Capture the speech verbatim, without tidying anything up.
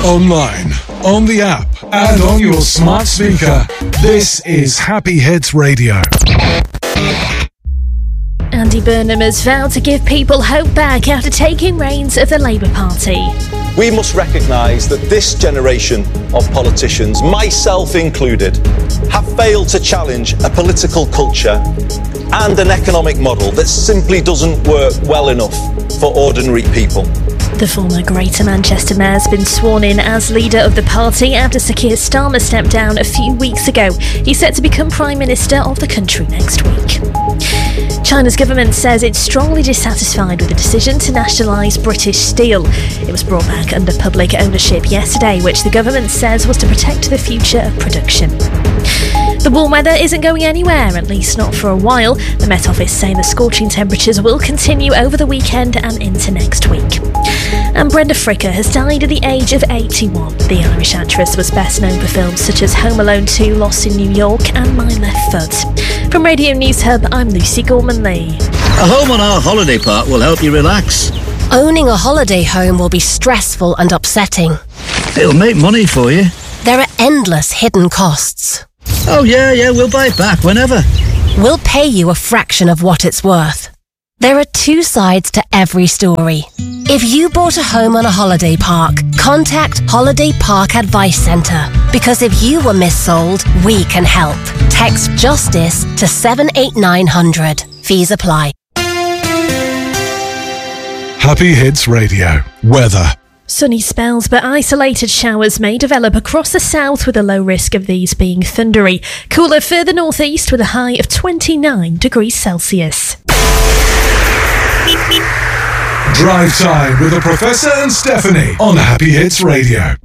Online, on the app, and on your smart speaker. This is Happy Hits Radio. Andy Burnham has vowed to give people hope back after taking reins of the Labour Party. We must recognise that this generation of politicians, myself included, have failed to challenge a political culture and an economic model that simply doesn't work well enough for ordinary people. The former Greater Manchester Mayor has been sworn in as leader of the party after Sir Keir Starmer stepped down a few weeks ago. He's set to become Prime Minister of the country next week. China's government says it's strongly dissatisfied with the decision to nationalise British Steel. It was brought back under public ownership yesterday, which the government says was to protect the future of production. The warm weather isn't going anywhere, at least not for a while. The Met Office say the scorching temperatures will continue over the weekend and into next week. And Brenda Fricker has died at the age of eighty-one. The Irish actress was best known for films such as Home Alone two, Lost in New York and My Left Foot. From Radio News Hub, I'm Lucy Gorman-Lee. A home on our holiday park will help you relax. Owning a holiday home will be stressful and upsetting. It'll make money for you. There are endless hidden costs. Oh yeah, yeah, we'll buy it back whenever. We'll pay you a fraction of what it's worth. There are two sides to every story. If you bought a home on a holiday park, contact Holiday Park Advice Centre. Because if you were missold, we can help. Text JUSTICE to seven eight nine hundred. Fees apply. Happy Hits Radio. Weather. Sunny spells, but isolated showers may develop across the south with a low risk of these being thundery. Cooler further northeast with a high of twenty-nine degrees Celsius. Drive Time with the Professor and Stephanie on Happy Hits Radio.